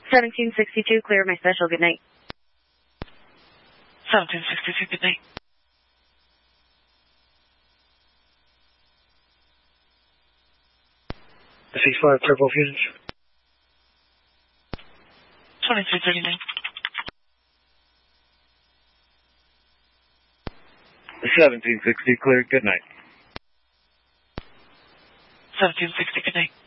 1762, clear my special, good night. 1762, good night. C5, clear both units. 2339. 1760, clear, good night. 1760, good night.